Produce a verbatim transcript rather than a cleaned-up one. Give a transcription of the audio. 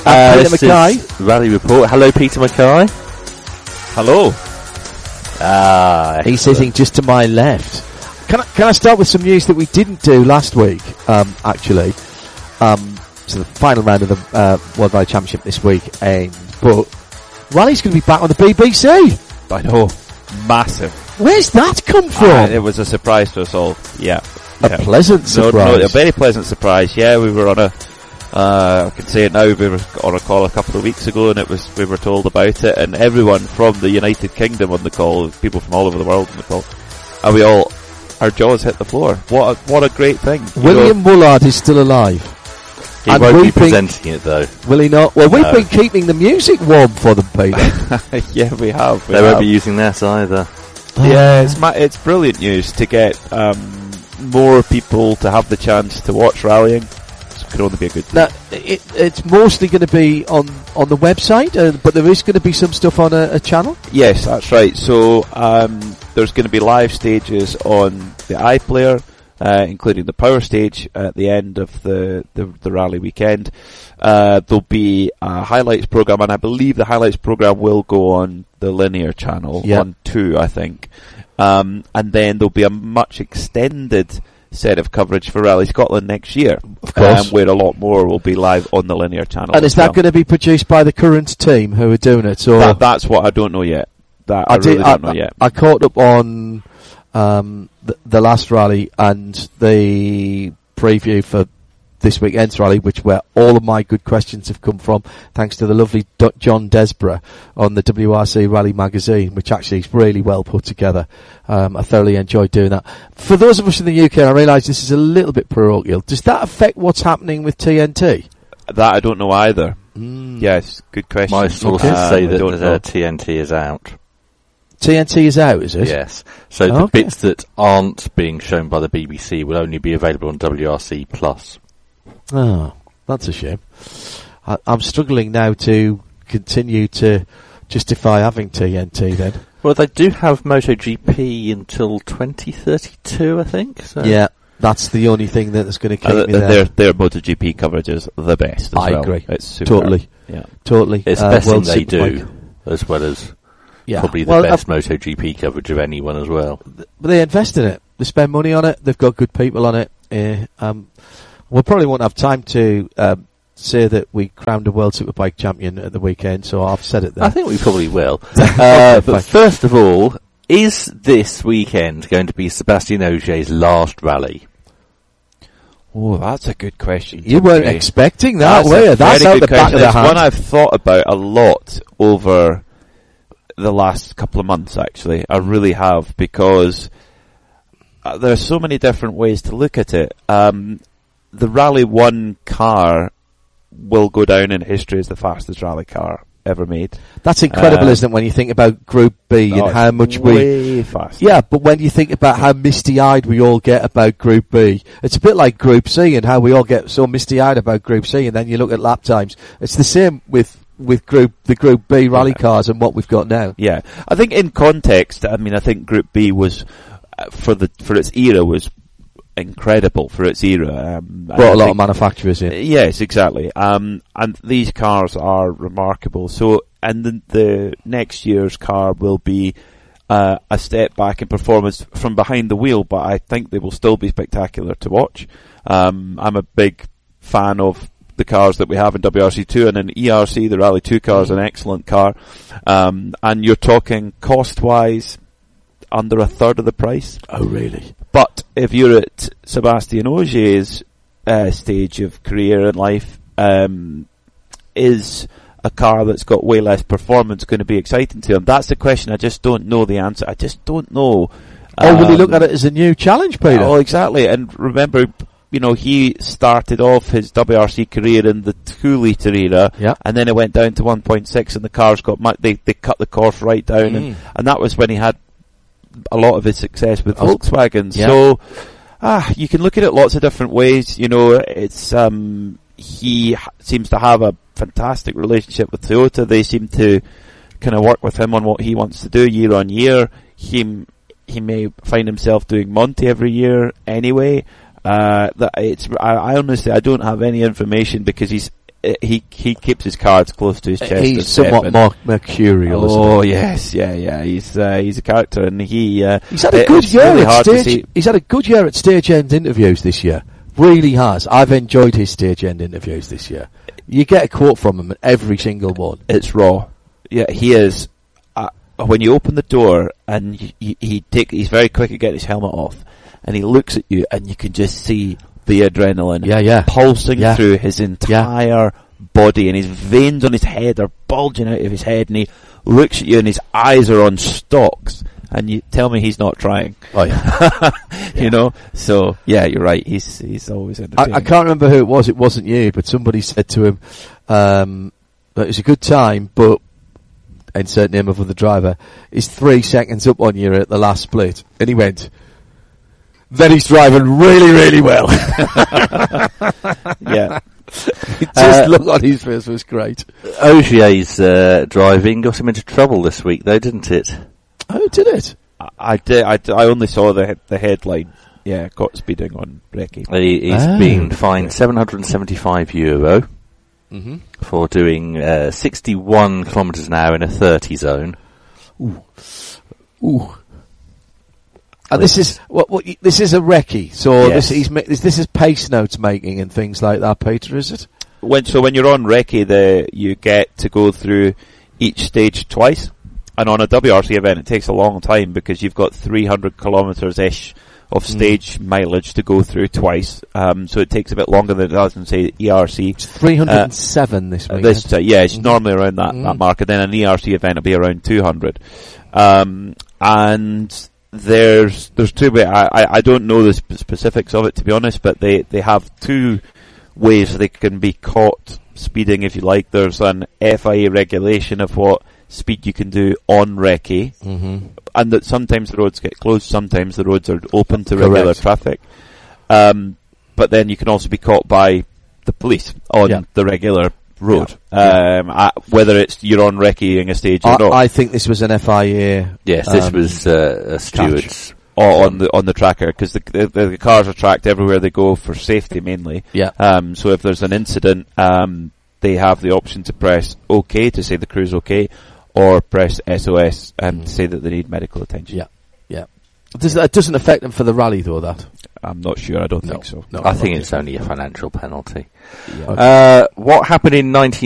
Uh, Peter this Mackay. is Rally Report. Hello, Peter Mackay. Hello. Ah, He's sitting just to my left. Can I, can I start with some news that we didn't do last week, um, actually? Um, so the final round of the uh, World Rally Championship this week, and but Rally's going to be back on the B B C. I know. Massive. Where's that come from? Uh, it was a surprise to us all. Yeah. a yeah. pleasant surprise. No, no, a very pleasant surprise. Yeah, we were on a, uh, I can say it now, we were on a call a couple of weeks ago and it was, we were told about it, and everyone from the United Kingdom on the call, people from all over the world on the call, and we all, our jaws hit the floor. What a, what a great thing. William Woolard is still alive. He and won't be been, presenting it though. Will he not? Well, we've No. been keeping the music warm for them, Peter. Yeah, we have. We They have. won't be using that either. Yeah, it's ma- it's brilliant news to get um, more people to have the chance to watch rallying. It could only be a good thing. Now, it, it's mostly going to be on, on the website, uh, but there is going to be some stuff on a, a channel? Yes, that's right. So um, there's going to be live stages on the iPlayer, uh, including the power stage at the end of the, the, the rally weekend. Uh, there'll be a highlights program, and I believe the highlights program will go on the linear channel, yep. on two, I think. Um, and then there'll be a much extended set of coverage for Rally Scotland next year, of course, um, where a lot more will be live on the linear channel. And is that well. going to be produced by the current team who are doing it? Or That, that's what I don't know yet. That I, I really did, don't I, know yet. I caught up on um, the, the last rally and the preview for this weekend's rally, which where all of my good questions have come from, thanks to the lovely D- John Desborough on the W R C Rally magazine, which actually is really well put together. Um, I thoroughly enjoyed doing that. For those of us in the U K, I realise this is a little bit parochial. Does that affect what's happening with T N T? That I don't know either. Mm. Yes, good question. My sources Uh, say I that don't the know. T N T is out. T N T is out, is it? Yes. So Oh, the okay. bits that aren't being shown by the B B C will only be available on W R C Plus. Oh, that's a shame. I, I'm struggling now to continue to justify having T N T then. Well, they do have MotoGP until twenty thirty-two, I think. So. Yeah, that's the only thing that's going to keep Uh, me there. their their MotoGP coverage is the best. As I well. agree. It's superb. Totally. Yeah. Totally. It's uh, the best thing World they Superbike. do, as well as Yeah. probably the well, best uh, MotoGP coverage of anyone as well. But they invest in it. They spend money on it. They've got good people on it. Uh, um, we probably won't have time to um, say that we crowned a World Superbike champion at the weekend, so I've said it there. I think we probably will. uh, but first of all, is this weekend going to be Sebastian Ogier's last rally? Oh, that's a good question. You weren't Jay. expecting that, That's were a you? That's very out good the back question. of the It's hand. one I've thought about a lot over the last couple of months, actually. I really have, because uh, there are so many different ways to look at it. Um, the Rally One car will go down in history as the fastest rally car ever made. That's incredible, Uh, isn't it, when you think about Group B Oh, and how much we... way faster. Yeah, but when you think about how misty-eyed we all get about Group B, it's a bit like Group C and how we all get so misty-eyed about Group C, and then you look at lap times. It's the same with with Group the Group B rally Yeah. cars and what we've got now. Yeah, I think in context, I mean, I think Group B was uh, for the for its era was incredible for its era. Um, Brought I a lot think- of manufacturers in. Yes, exactly. Um, and these cars are remarkable. So, and the, the next year's car will be uh, a step back in performance from behind the wheel, but I think they will still be spectacular to watch. Um, I'm a big fan of the cars that we have in W R C two, and in E R C, the Rally two car is an excellent car. Um, and you're talking cost-wise, under a third of the price. Oh, really? But if you're at Sebastian Ogier's uh, stage of career and life, um, is a car that's got way less performance going to be exciting to him? That's the question. I just don't know the answer. I just don't know. Oh, will he Um, look at it as a new challenge, Peter? Oh, exactly. And remember, you know, he started off his W R C career in the two litre era, Yeah. and then it went down to one point six, and the cars got mu- they they cut the course right down, Mm. and, and that was when he had a lot of his success with Oh, Volkswagen. yeah. So, ah, you can look at it lots of different ways. You know, it's um he ha- seems to have a fantastic relationship with Toyota. They seem to kind of work with him on what he wants to do year on year. He he may find himself doing Monte every year anyway. Uh, that it's I, I honestly I don't have any information, because he's uh, he he keeps his cards close to his chest. He's somewhat Stefan. more mercurial. Oh isn't he? yes, yeah, yeah. He's uh, he's a character, and he uh, he's had a it- good it's year really at hard to stage. see. He's had a good year at stage end interviews this year. Really has. I've enjoyed his stage end interviews this year. You get a quote from him at every single one. It's raw. Yeah, he is. Uh, when you open the door and he, he, he take, he's very quick at getting his helmet off, and he looks at you, and you can just see the adrenaline Yeah, yeah. pulsing Yeah. through his entire body, and his veins on his head are bulging out of his head, and he looks at you, and his eyes are on stalks, and you tell me he's not trying. Oh yeah. You know? So, yeah, you're right. He's he's always I, entertaining. I can't remember who it was. It wasn't you, but somebody said to him um, that it was a good time, but insert name of the driver is three seconds up on you at the last split, and he went. Then he's driving really, really well. Yeah. Just Uh, look on his face was great. Ogier's uh, driving got him into trouble this week, though, didn't it? Oh, did it? I, I did. I, d- I only saw the the headline. Yeah, caught speeding on Brecky. He, he's Oh. been fined seven hundred seventy-five euro Mm-hmm. for doing uh, sixty-one kilometres an hour in a thirty zone. Ooh. Ooh. And this is what, what y- this is a recce. So Yes. this he's ma- this, this is pace notes making and things like that. Peter, is it? When so when you're on Recce, the you get to go through each stage twice, and on a W R C event, it takes a long time because you've got three hundred kilometres ish of stage mileage to go through twice. Um, so it takes a bit longer than it does in say E R C. It's three hundred and seven this Uh, week. this uh, yeah, it's Mhm. normally around that, that Mhm. mark, and then an E R C event will be around two hundred. Um, and there's there's two way. I, I I don't know the sp- specifics of it, to be honest, but they they have two ways they can be caught speeding, if you like. There's an F I A regulation of what speed you can do on Recce, Mm-hmm. and that sometimes the roads get closed, sometimes the roads are open to Correct. regular traffic. Um, but then you can also be caught by the police on Yeah. the regular road, Yeah. um, at, whether it's you're on recceing a stage or I, not, I think this was an F I A. Yes, this Um, was uh, a steward's. or on the on the tracker, because the, the the cars are tracked everywhere they go for safety mainly. Yeah. Um, so if there's an incident, um, they have the option to press OK to say the crew's okay, or press S O S um, Mm. to say that they need medical attention. Yeah. Yeah. Does, that doesn't affect them for the rally though. That. I'm not sure. I don't No. think so. No. I think it's only a financial penalty. Yeah. Uh, what happened in nineteen